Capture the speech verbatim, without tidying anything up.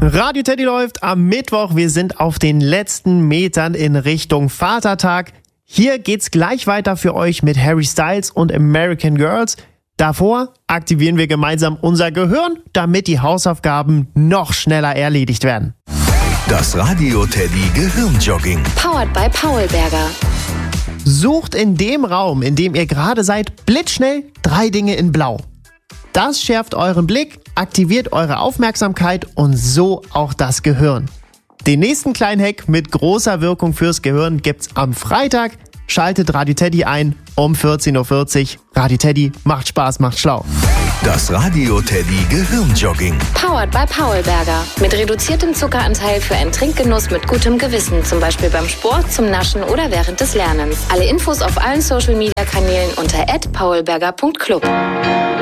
Radio Teddy läuft am Mittwoch. Wir sind auf den letzten Metern in Richtung Vatertag. Hier geht's gleich weiter für euch mit Harry Styles und American Girls. Davor aktivieren wir gemeinsam unser Gehirn, damit die Hausaufgaben noch schneller erledigt werden. Das Radio Teddy Gehirnjogging. Powered by Paulberger. Sucht in dem Raum, in dem ihr gerade seid, blitzschnell drei Dinge in Blau. Das schärft euren Blick, aktiviert eure Aufmerksamkeit und so auch das Gehirn. Den nächsten kleinen Hack mit großer Wirkung fürs Gehirn gibt's am Freitag. Schaltet Radio Teddy ein um vierzehn Uhr vierzig. Radio Teddy macht Spaß, macht schlau. Das Radio Teddy Gehirnjogging. Powered by Paulberger. Mit reduziertem Zuckeranteil für einen Trinkgenuss mit gutem Gewissen. Zum Beispiel beim Sport, zum Naschen oder während des Lernens. Alle Infos auf allen Social Media Kanälen unter at paulberger punkt club.